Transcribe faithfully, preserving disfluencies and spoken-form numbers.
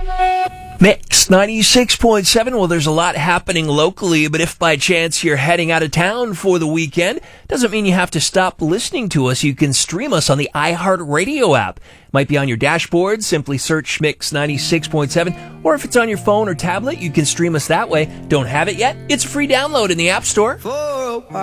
Mix ninety-six point seven. Well, there's a lot happening locally, but if by chance you're heading out of town for the weekend, doesn't mean you have to stop listening to us. You can stream us on the iHeartRadio app. Might be on your dashboard. Simply search Mix ninety-six point seven. Or if it's on your phone or tablet, you can stream us that way. Don't have it yet? It's a free download in the App Store.